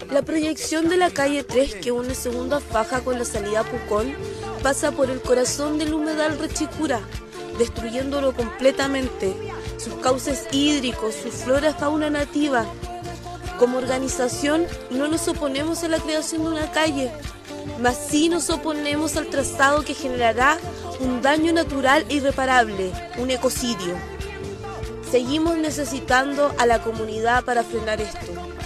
La proyección de la calle 3 que une Segunda Faja con la salida a Pucón pasa por el corazón del humedal Rechicura, destruyéndolo completamente, sus cauces hídricos, su flora y fauna nativa. Como organización no nos oponemos a la creación de una calle, mas sí nos oponemos al trazado que generará un daño natural e irreparable, un ecocidio. Seguimos necesitando a la comunidad para frenar esto.